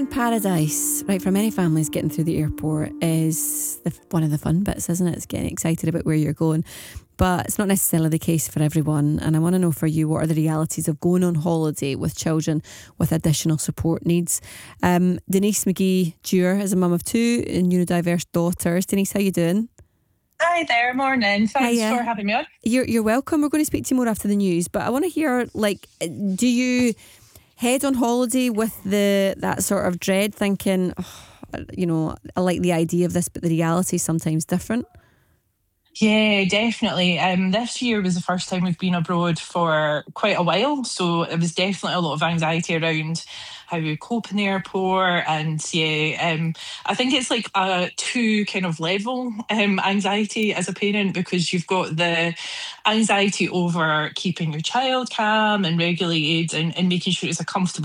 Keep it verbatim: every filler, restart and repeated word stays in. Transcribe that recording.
in paradise, right, for many families, getting through the airport is the, one of the fun bits, isn't it? It's getting excited about where you're going. But it's not necessarily the case for everyone. And I want to know for you, what are the realities of going on holiday with children with additional support needs? Um, Denise McGee Dewar is a mum of two neurodiverse daughters. Denise, how you doing? Hi there, morning. Thanks Hiya. for having me on. You're, you're welcome. We're going to speak to you more after the news. But I want to hear, like, do you head on holiday with the that sort of dread, thinking, oh, you know, I like the idea of this, but the reality is sometimes different? Yeah, definitely. Um, this year was the first time we've been abroad for quite a while, so it was definitely a lot of anxiety around how we cope in the airport, and yeah, um, I think it's like a two kind of level um anxiety as a parent, because you've got the anxiety over keeping your child calm and regulated and, and making sure it's a comfortable